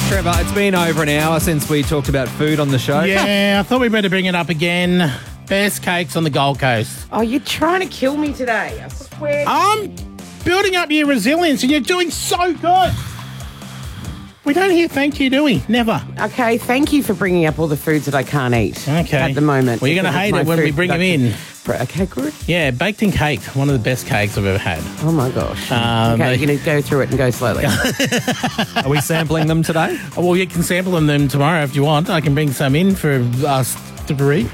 Trevor, it's been over an hour since we talked about food on the show. Yeah, I thought we better bring it up again. Best cakes on the Gold Coast. Oh, you're trying to kill me today. I swear. I'm building up your resilience and you're doing so good. We don't hear thank you, do we? Never. Okay, thank you for bringing up all the foods that I can't eat at the moment. Well, you're going to hate it when we bring them in. Okay, good. Yeah, baked in cake, one of the best cakes I've ever had. Oh, my gosh. Okay, you're going to go through it and go slowly. Are we sampling them today? Oh, well, you can sample them tomorrow if you want. I can bring some in for us to read.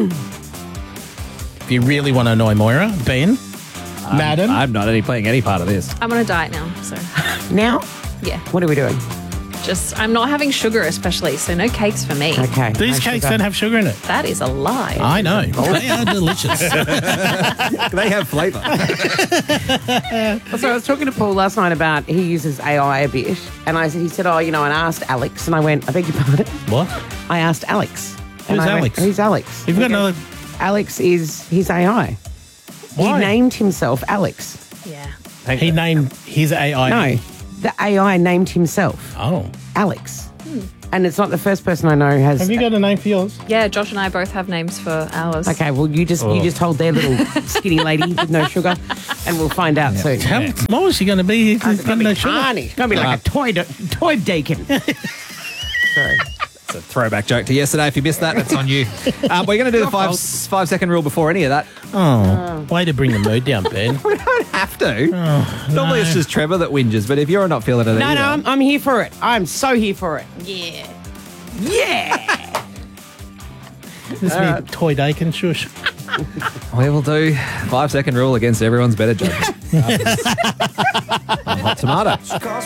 If you really want to annoy Moira, Ben, Madam. I'm not playing any part of this. I'm on a diet now, so Now? yeah. What are we doing? I'm not having sugar especially, so no cakes for me. Okay. These cakes don't have sugar in it. That is a lie. I know. They are delicious. They have flavour. So I was talking to Paul last night about he uses AI a bit, and he said, and I asked Alex, and I went, I beg your pardon? What? I asked Alex. Who's Alex? Who's Alex? You've got another... Alex is his AI. Why? He named himself Alex. Yeah. He named his AI... No, the AI named himself Oh. Alex. And it's not the first person I know who has... Have you got a name for yours? Yeah, Josh and I both have names for ours. Okay, well, you just hold their little skinny lady with no sugar, and we'll find out soon. How small is she going to be? It's going to be tiny. It's going to be like a toy deacon. Sorry. It's a throwback joke to yesterday. If you missed that, that's on you. We're going to do the 5-second rule before any of that. Oh, way to bring the mood down, Ben. We don't have to. Normally it's just Trevor that whinges, but if you're not feeling it No, either... I'm here for it. I'm so here for it. Yeah. Yeah. This is toy dakin, shush. We will do 5-second rule against everyone's better jokes. Hot tomato.